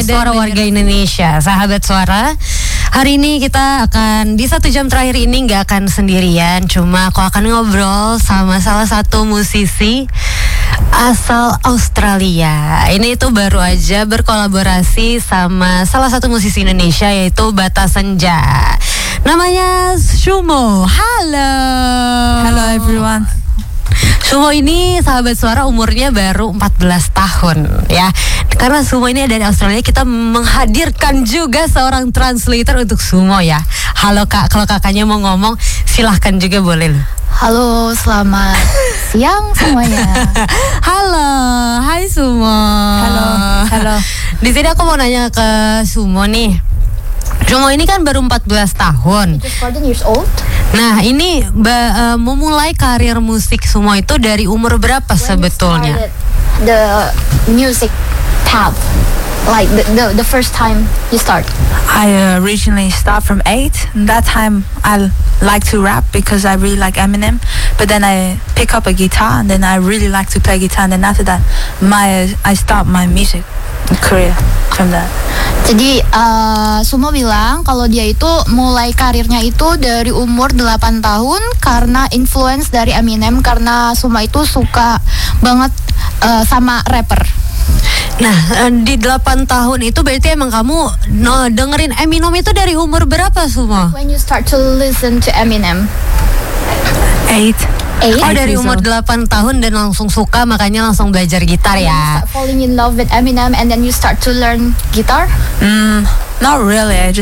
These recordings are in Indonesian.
Suara Warga Indonesia, sahabat suara. Hari ini kita akan di 1 jam terakhir ini nggak akan sendirian, cuma aku akan ngobrol sama salah satu musisi asal Australia. Ini itu baru aja berkolaborasi sama salah satu musisi Indonesia yaitu Bata Senja. Namanya Sumo. Halo. Hello everyone. Sumo ini sahabat suara umurnya baru 14 tahun ya. Karena Sumo ini dari Australia, kita menghadirkan juga seorang translator untuk Sumo ya. Halo Kak, kalau kakaknya mau ngomong silahkan juga boleh loh. Halo, selamat siang semuanya. Halo, hai Sumo. Halo. Di sini aku mau nanya ke Sumo nih. Sumo ini kan baru 14 tahun. Just 14 years old. Nah ini memulai karir musik Sumo itu dari umur berapa sebetulnya? The music path, like the first time you start. I originally start from 8. That time I like to rap because I really like Eminem. But then I pick up a guitar and then I really like to play guitar. And then after that, I start my music career from that. Jadi Sumo bilang kalau dia itu mulai karirnya itu dari umur 8 tahun karena influence dari Eminem, karena Sumo itu suka banget sama rapper. Nah di 8 tahun itu berarti emang kamu dengerin Eminem itu dari umur berapa Sumo? When you start to listen to Eminem? 8. Oh dari umur 8 tahun dan langsung suka, makanya langsung belajar gitar ya. You start falling in love with Eminem and then you start to learn guitar? Not really. I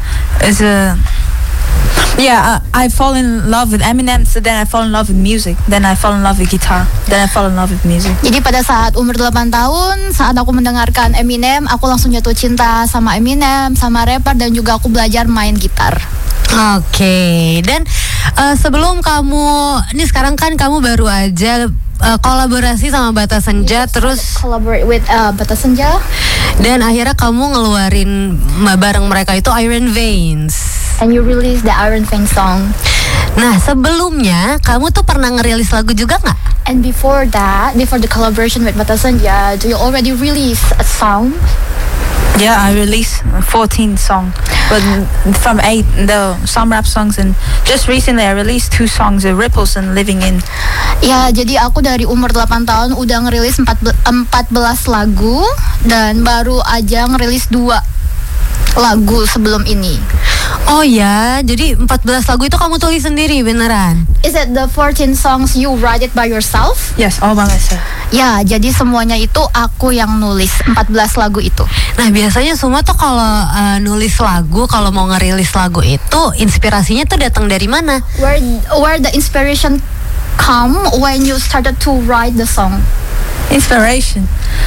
fall in love with Eminem, so then I fall in love with music, then I fall in love with guitar, then I fall in love with music. Jadi pada saat umur 8 tahun, saat aku mendengarkan Eminem, aku langsung jatuh cinta sama Eminem, sama rapper, dan juga aku belajar main gitar. Oke. Dan sebelum kamu, ini sekarang kan kamu baru aja kolaborasi sama Bata Senja, terus collaborate with Bata Senja, dan akhirnya kamu ngeluarin bareng mereka itu Iron Veins. and you release the Iron Veins song. Nah sebelumnya kamu tuh pernah ngerilis lagu juga nggak? And before that, before the collaboration with Bata Senja, do you already release a song? Yeah, I released 14 songs, but from 8, some rap songs, and just recently I released 2 songs, Ripples and Living In. Ya, jadi aku dari umur 8 tahun udah ngerilis 14 lagu, dan baru aja ngerilis 2 lagu sebelum ini. Oh ya, jadi 14 lagu itu kamu tulis sendiri beneran? Is it the 14 songs you write it by yourself? Yes, all by myself. Ya, jadi semuanya itu aku yang nulis 14 lagu itu. Nah biasanya semua tuh kalau nulis lagu, kalau mau ngerilis lagu itu inspirasinya tuh datang dari mana? Where the inspiration come when you started to write the song? Inspiration.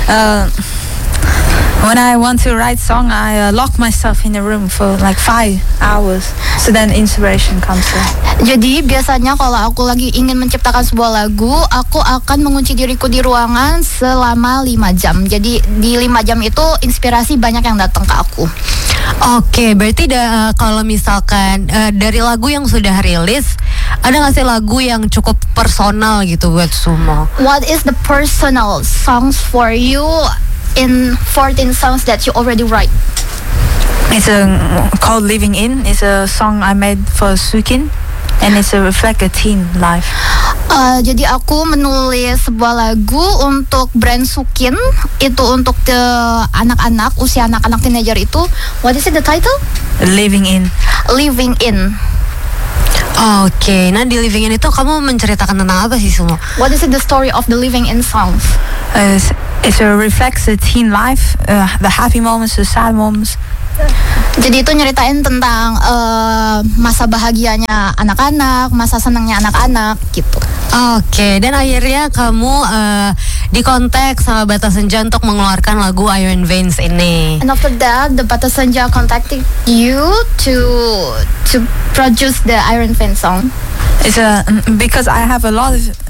When I want to write song, I lock myself in a room for like 5 hours. So then inspiration comes from. Jadi biasanya kalau aku lagi ingin menciptakan sebuah lagu, aku akan mengunci diriku di ruangan selama 5 jam. Jadi di 5 jam itu inspirasi banyak yang datang ke aku. Oke, berarti kalau misalkan dari lagu yang sudah rilis, ada nggak sih lagu yang cukup personal gitu buat Sumo? What is the personal songs for you in 14 songs that you already write? It's called Living In. It's a song I made for Sukin, and it's reflect a teen life. Jadi aku menulis sebuah lagu untuk brand Sukin, itu untuk anak-anak, usia anak-anak teenager itu. What is it, the title? Living In. Living In. Oke, nah di Living In itu kamu menceritakan tentang apa sih Sumo? What is it, the story of the Living In songs? It reflects the teen life, the happy moments, the sad moments. Jadi itu nyeritain tentang masa bahagianya anak-anak, masa senangnya anak-anak gitu. Oke, dan akhirnya kamu dikontak sama Bata Senja untuk mengeluarkan lagu Iron Veins ini. And after that, the Bata Senja contacted you to produce the Iron Veins song. It's because I have a lot of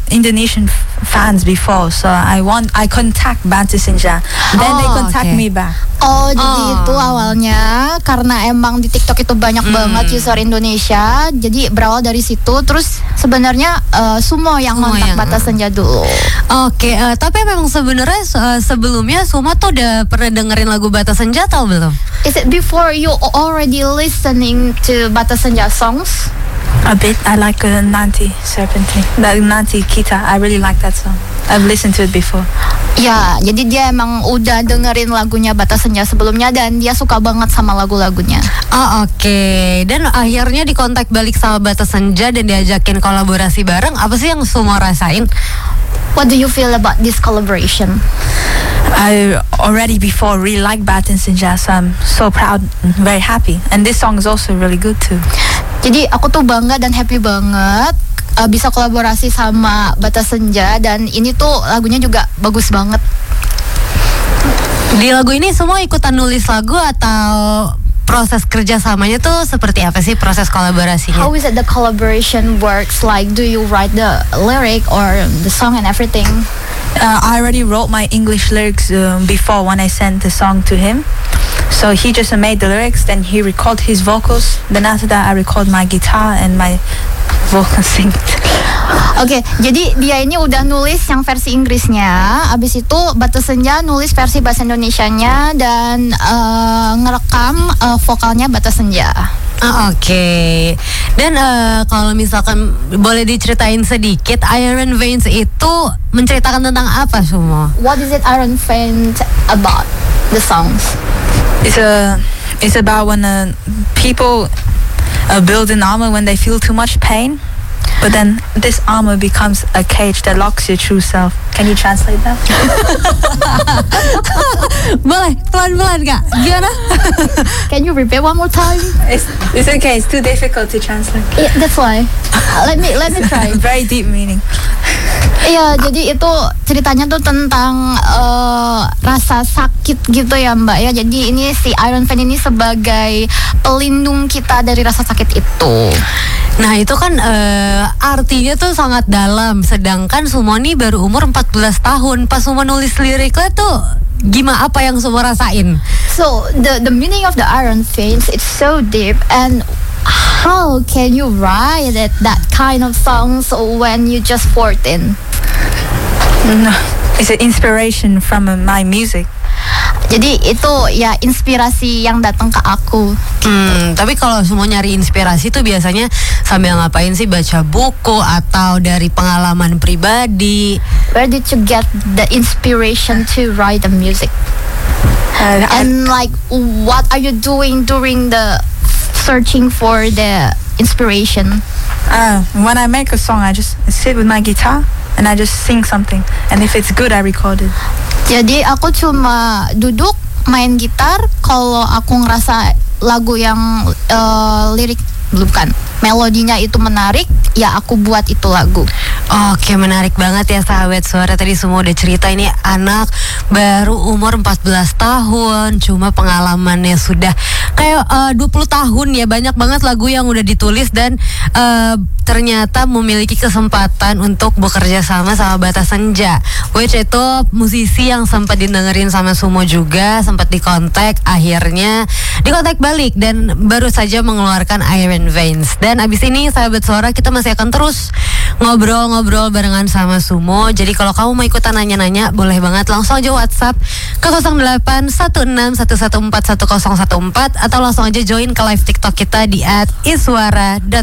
Indonesian fans before, so I contact Batu Senja. Then they contact me back. Oh, jadi itu awalnya karena emang di TikTok itu banyak banget user Indonesia. Jadi berawal dari situ. Terus sebenarnya Sumo yang kontak Batu Senja dulu. Oke, tapi memang sebenarnya sebelumnya Sumo tuh udah pernah dengerin lagu Batu Senja atau belum? Is it before you already listening to Batu Senja songs? A bit. I like Nanti Serpentine, the Nanti Kita. I really like that song. I've listened to it before. Ya, jadi dia emang udah dengerin lagunya Batu Senja sebelumnya dan dia suka banget sama lagu-lagunya. Oh, oke. Dan akhirnya dikontak balik sama Batu Senja dan diajakin kolaborasi bareng. Apa sih yang Sumo rasain? What do you feel about this collaboration? I already before really liked Batu Senja, so I'm so proud and very happy. And this song is also really good too. Jadi aku tuh bangga dan happy banget bisa kolaborasi sama Batu Senja dan ini tuh lagunya juga bagus banget. Di lagu ini semua ikutan nulis lagu atau proses kerjasamanya tuh seperti apa sih proses kolaborasinya? How is it the collaboration works? Like, do you write the lyric or the song and everything? I already wrote my English lyrics before when I sent the song to him. So he just made the lyrics, then he recorded his vocals. Then after that, I record my guitar and my vocal sing. Oke, jadi dia ini udah nulis yang versi Inggrisnya. Abis itu Batu Senja nulis versi bahasa Indonesianya dan ngerekam vokalnya Batu Senja. Oke. Dan kalau misalkan boleh diceritain sedikit, Iron Veins itu menceritakan tentang apa semua? What is it Iron Veins about? The songs. It's about when people build an armor when they feel too much pain. But then this armor becomes a cage that locks your true self. Can you translate that? Boleh, pelan-pelan Kak. Gimana? Can you repeat one more time? It's okay. It's too difficult to translate. Yeah, that's why. Let me try. Very deep meaning. Iya, jadi itu ceritanya tuh tentang rasa sakit gitu ya Mbak ya. Jadi ini si Iron Veins ini sebagai pelindung kita dari rasa sakit itu. Nah itu kan artinya tuh sangat dalam. Sedangkan Sumo nih baru umur 14 tahun. Pas Sumo nulis liriknya tuh gimana, apa yang Sumo rasain? So the meaning of the Iron Veins, it's so deep. And how can you write that kind of songs when you just 14? It's an inspiration from my music. Jadi itu ya inspirasi yang datang ke aku. Tapi kalau semua nyari inspirasi tuh biasanya sambil ngapain sih? Baca buku atau dari pengalaman pribadi? Where did you get the inspiration to write the music? And like, what are you doing during the searching for the inspiration? When I make a song, I just sit with my guitar and I just sing something. And if it's good, I record it. Jadi aku cuma duduk main gitar. Kalau aku ngerasa lagu yang lirik bukan melodinya itu menarik, ya aku buat itu lagu. Oke, menarik banget ya sahabat suara. Tadi semua udah cerita, ini anak baru umur 14 tahun, cuma pengalamannya sudah kayak 20 tahun ya. Banyak banget lagu yang udah ditulis dan ternyata memiliki kesempatan untuk bekerja sama Batu Senja, which itu musisi yang sempat didengerin sama Sumo juga, sempat dikontak, akhirnya dikontak balik dan baru saja mengeluarkan Iron Veins. Dan abis ini sahabat suara, kita masih akan terus ngobrol-ngobrol barengan sama Sumo. Jadi kalau kamu mau ikutan nanya-nanya, boleh banget langsung aja WhatsApp ke 0816114114 atau langsung aja join ke live TikTok kita di @iswara.id.